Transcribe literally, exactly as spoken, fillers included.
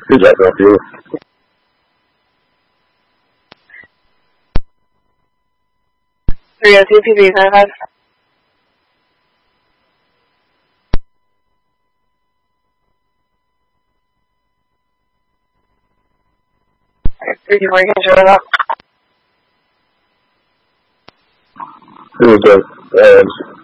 Good job, Matthew. three oh two P B nine five. three two four, you can show it up. Here we go.